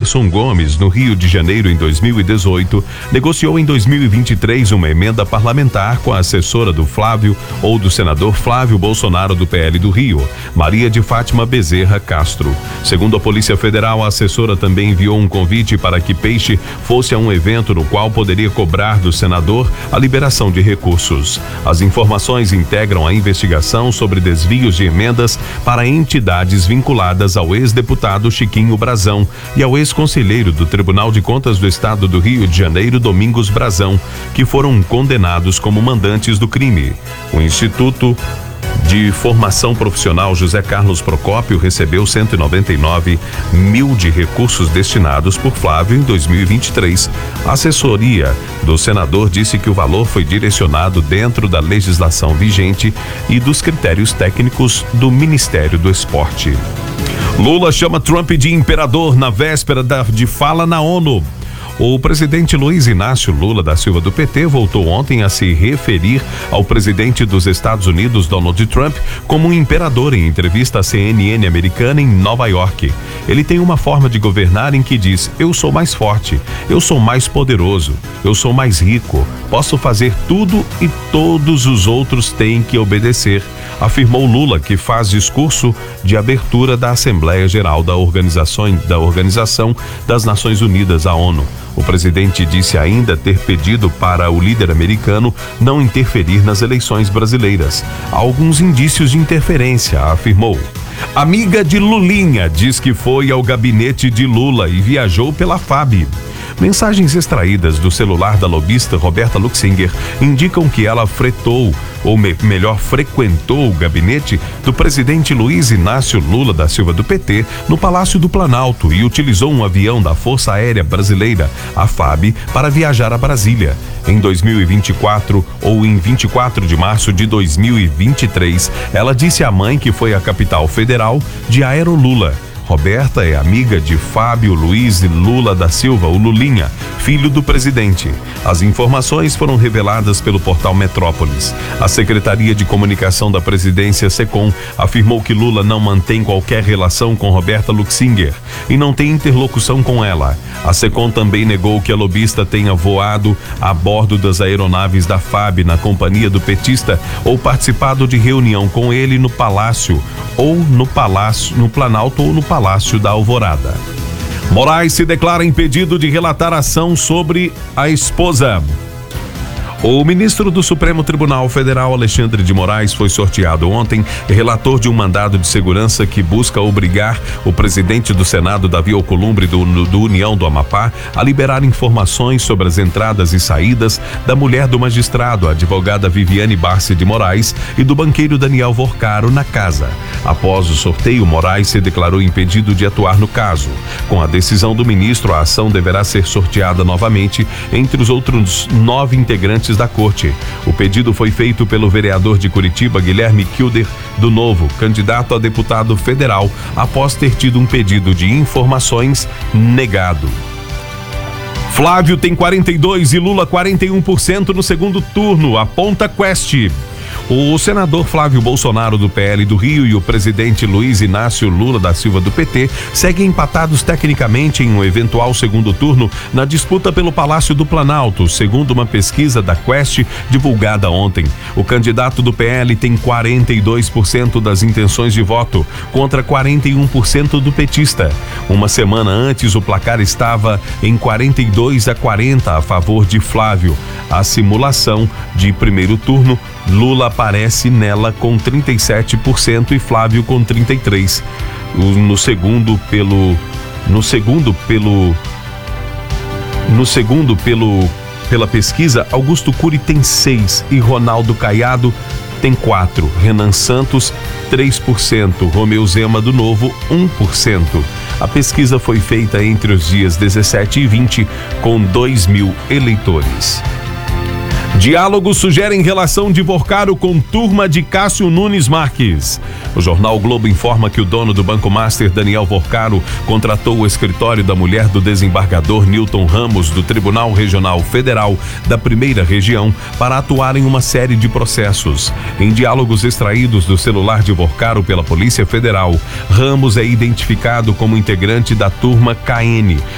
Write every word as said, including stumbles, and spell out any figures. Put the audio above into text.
Anderson Gomes, no Rio de Janeiro, em dois mil e dezoito, negociou em dois mil e vinte e três uma emenda parlamentar com a assessora do Flávio ou do senador Flávio Bolsonaro do P L do Rio, Maria de Fátima Bezerra Castro. Segundo a Polícia Federal, a assessora também enviou um convite para que Peixe fosse a um evento no qual poderia cobrar do senador a liberação de recursos. As informações integram a investigação sobre desvios de emendas para entidades vinculadas ao ex-deputado Chiquinho Brazão e ao ex-conselheiro do Tribunal de Contas do Estado do Rio de Janeiro, Domingos Brazão, que foram condenados como mandantes do crime. O Instituto de Formação Profissional José Carlos Procópio recebeu cento e noventa e nove mil de recursos destinados por Flávio em dois mil e vinte e três. A assessoria do senador disse que o valor foi direcionado dentro da legislação vigente e dos critérios técnicos do Ministério do Esporte. Lula chama Trump de imperador na véspera da, de fala na ONU. O presidente Luiz Inácio Lula da Silva do P T voltou ontem a se referir ao presidente dos Estados Unidos, Donald Trump, como um imperador em entrevista à C N N americana em Nova York. Ele tem uma forma de governar em que diz: eu sou mais forte, eu sou mais poderoso, eu sou mais rico, posso fazer tudo e todos os outros têm que obedecer, afirmou Lula, que faz discurso de abertura da Assembleia Geral da Organização, da Organização das Nações Unidas, a ONU. O presidente disse ainda ter pedido para o líder americano não interferir nas eleições brasileiras. Há alguns indícios de interferência, afirmou. Amiga de Lulinha diz que foi ao gabinete de Lula e viajou pela F A B. Mensagens extraídas do celular da lobista Roberta Luxinger indicam que ela fretou, ou me, melhor, frequentou o gabinete do presidente Luiz Inácio Lula da Silva do P T no Palácio do Planalto e utilizou um avião da Força Aérea Brasileira, a F A B, para viajar a Brasília. Em dois mil e vinte e quatro, ou em vinte e quatro de março de dois mil e vinte e três, ela disse à mãe que foi à capital federal de Aerolula. Roberta é amiga de Fábio Luiz Lula da Silva, o Lulinha, filho do presidente. As informações foram reveladas pelo portal Metrópolis. A Secretaria de Comunicação da Presidência, SECOM, afirmou que Lula não mantém qualquer relação com Roberta Luxinger e não tem interlocução com ela. A SECOM também negou que a lobista tenha voado a bordo das aeronaves da F A B na companhia do petista ou participado de reunião com ele no Palácio ou no Palácio, no Planalto ou no Palácio da Alvorada. Moraes se declara impedido de relatar ação sobre a esposa. O ministro do Supremo Tribunal Federal, Alexandre de Moraes, foi sorteado ontem relator de um mandado de segurança que busca obrigar o presidente do Senado, Davi Alcolumbre, do, do União do Amapá, a liberar informações sobre as entradas e saídas da mulher do magistrado, a advogada Viviane Barsi de Moraes, e do banqueiro Daniel Vorcaro na casa. Após o sorteio, Moraes se declarou impedido de atuar no caso. Com a decisão do ministro, a ação deverá ser sorteada novamente entre os outros nove integrantes da corte. O pedido foi feito pelo vereador de Curitiba, Guilherme Kilder, do Novo, candidato a deputado federal, após ter tido um pedido de informações negado. Flávio tem quarenta e dois por cento e Lula quarenta e um por cento no segundo turno, aponta Quest. O senador Flávio Bolsonaro do P L do Rio e o presidente Luiz Inácio Lula da Silva do P T seguem empatados tecnicamente em um eventual segundo turno na disputa pelo Palácio do Planalto, segundo uma pesquisa da Quest divulgada ontem. O candidato do P L tem quarenta e dois por cento das intenções de voto, contra quarenta e um por cento do petista. Uma semana antes, o placar estava em quarenta e dois a quarenta a favor de Flávio. A simulação de primeiro turno, Lula aparece nela com trinta e sete por cento e Flávio com trinta e três por cento. No segundo pelo no segundo pelo no segundo pelo pela pesquisa, Augusto Cury tem seis e Ronaldo Caiado tem quatro. Renan Santos três por cento, Romeu Zema do Novo um por cento. A pesquisa foi feita entre os dias dezessete e vinte com dois mil eleitores. Diálogos sugerem relação de Vorcaro com turma de Cássio Nunes Marques. O jornal o Globo informa que o dono do Banco Master, Daniel Vorcaro, contratou o escritório da mulher do desembargador Newton Ramos, do Tribunal Regional Federal da Primeira Região, para atuar em uma série de processos. Em diálogos extraídos do celular de Vorcaro pela Polícia Federal, Ramos é identificado como integrante da turma K N,